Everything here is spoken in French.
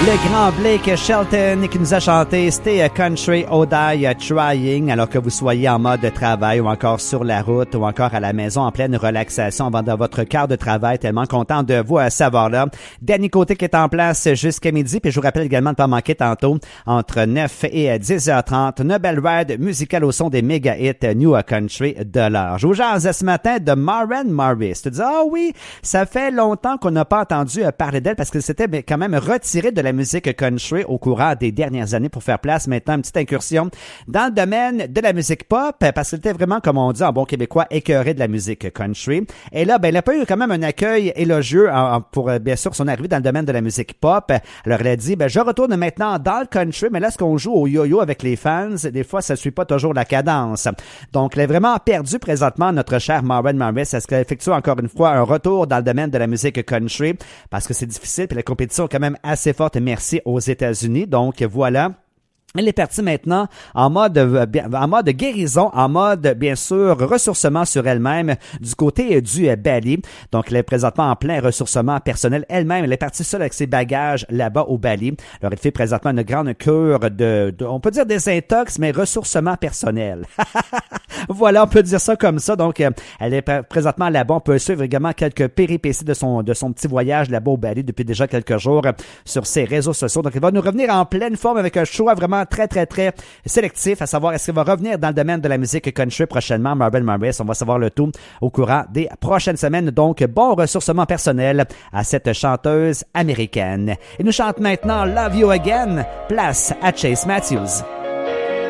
Le grand Blake Shelton qui nous a chanté Stay a Country Odai Trying, alors que vous soyez en mode travail ou encore sur la route ou encore à la maison en pleine relaxation avant de votre quart de travail. Tellement content de vous savoir là. Danny Côté qui est en place jusqu'à midi. Puis je vous rappelle également de ne pas manquer tantôt entre 9 et 10h30 Nobel Ride musical au son des méga hits New Country de l'heure. Je vous jase ce matin de Maren Morris. Tu te dis, ah oui, ça fait longtemps qu'on n'a pas entendu parler d'elle parce que c'était quand même retiré de la musique country au courant des dernières années pour faire place maintenant une petite incursion dans le domaine de la musique pop parce qu'elle était vraiment, comme on dit en bon québécois, écœurée de la musique country. Et là, elle a pas eu quand même un accueil élogieux pour, bien sûr, son arrivée dans le domaine de la musique pop. Alors, elle a dit, je retourne maintenant dans le country, mais là, ce qu'on joue au yo-yo avec les fans, des fois, ça suit pas toujours la cadence. Donc, elle est vraiment perdue présentement, notre chère Maren Morris. Est-ce qu'elle effectue encore une fois un retour dans le domaine de la musique country? Parce que c'est difficile, puis la compétition est quand même assez forte. Merci aux États-Unis. Donc, voilà. Elle est partie maintenant en mode guérison, en mode, bien sûr, ressourcement sur elle-même du côté du Bali. Donc, elle est présentement en plein ressourcement personnel elle-même. Elle est partie seule avec ses bagages là-bas au Bali. Alors, elle fait présentement une grande cure de on peut dire des intox, mais ressourcement personnel. Voilà, on peut dire ça comme ça. Donc, elle est présentement là-bas. On peut suivre également quelques péripéties de son petit voyage là-bas au Bali depuis déjà quelques jours sur ses réseaux sociaux. Donc, elle va nous revenir en pleine forme avec un choix vraiment très, très, très sélectif, à savoir est-ce qu'il va revenir dans le domaine de la musique country prochainement, Maren Morris. On va savoir le tout au courant des prochaines semaines. Donc, bon ressourcement personnel à cette chanteuse américaine. Et nous chante maintenant Love You Again, place à Chase Matthews.